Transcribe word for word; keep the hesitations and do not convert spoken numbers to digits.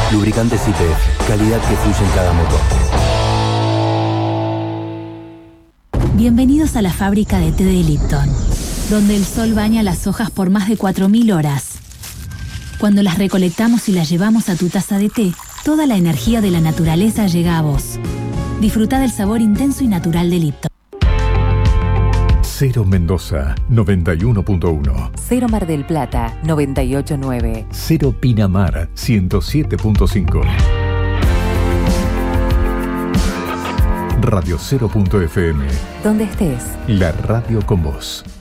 Lubricantes Y P F, calidad que fluye en cada motor. Bienvenidos a la fábrica de té de Lipton, donde el sol baña las hojas por más de cuatro mil horas. Cuando las recolectamos y las llevamos a tu taza de té, toda la energía de la naturaleza llega a vos. Disfruta del sabor intenso y natural de Lipton. Cero Mendoza, noventa y uno punto uno. Cero Mar del Plata, noventa y ocho punto nueve. Cero Pinamar, ciento siete punto cinco. Radio Cero punto F M. Donde estés. La radio con vos.